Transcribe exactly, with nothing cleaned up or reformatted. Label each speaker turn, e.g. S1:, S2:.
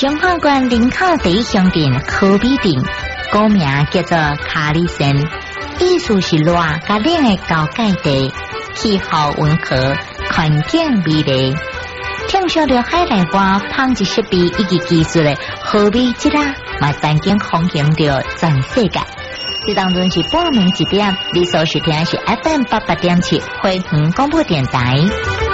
S1: 中华县林口第一乡镇科比镇，古名叫做卡里森，意思是热甲冷的高界地，气候温和，环境美丽。听说了海内外纺织设备以及技术的河美质啦，嘛曾经风行着全世界。这当中是半暝一点，你所收听的是 F M 八八点七，惠恒广播电台。